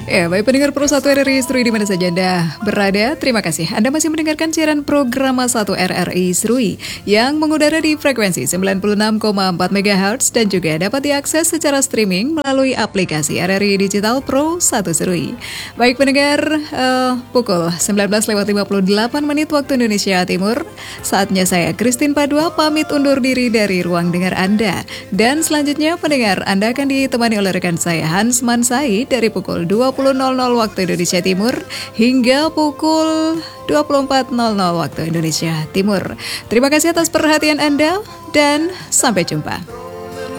Ya, baik pendengar Pro 1 RRI Serui di mana saja Anda berada, terima kasih. Anda masih mendengarkan siaran program 1 RRI Serui yang mengudara di frekuensi 96,4 MHz dan juga dapat diakses secara streaming melalui aplikasi RRI Digital Pro 1 Serui. Baik pendengar, pukul 19.58 waktu Indonesia Timur, saatnya saya Christine Padua pamit undur diri dari ruang dengar Anda. Dan selanjutnya pendengar, Anda akan ditemani oleh rekan saya Hans Mansai dari pukul 20.00 waktu Indonesia Timur hingga pukul 24.00 waktu Indonesia Timur. Terima kasih atas perhatian Anda dan sampai jumpa.